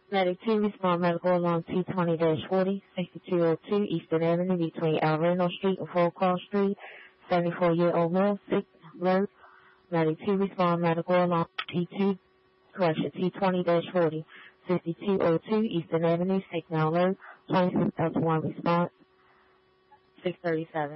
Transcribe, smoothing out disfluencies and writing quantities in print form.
Medic 2, respond medical alarm 220-40, 6202 Eastern Avenue between El Reno Street and Full Cross Street, 74-year-old male, sick, alert. Medic 2, respond medical alarm T20-40, 6202 Eastern Avenue, sick, now alert. 26 1 response, 637.